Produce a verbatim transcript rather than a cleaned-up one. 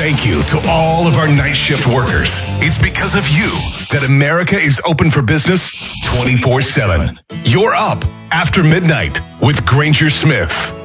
thank you to all of our night shift workers. It's because of you that America is open for business twenty-four seven. You're up after midnight with Granger Smith.